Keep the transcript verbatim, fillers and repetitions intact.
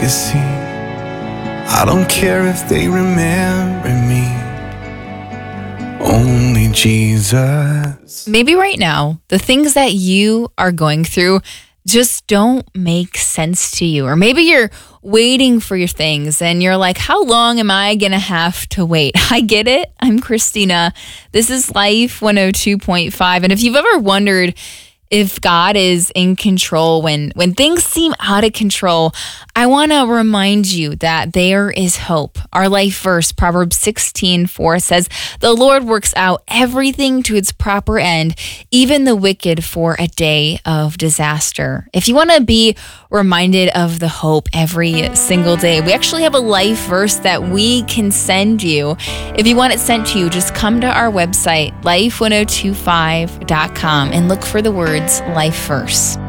legacy. I don't care if they remember me, only Jesus. Maybe right now, the things that you are going through just don't make sense to you. Or maybe you're waiting for your things and you're like, how long am I going to have to wait? I get it. I'm Christina. This is Life one oh two point five. And if you've ever wondered if God is in control when, when things seem out of control, I want to remind you that there is hope. Our life verse, Proverbs sixteen four, says, "The Lord works out everything to its proper end, even the wicked for a day of disaster." If you want to be reminded of the hope every single day, we actually have a life verse that we can send you. If you want it sent to you, just come to our website, life ten twenty-five dot com, and look for the words Life Verse.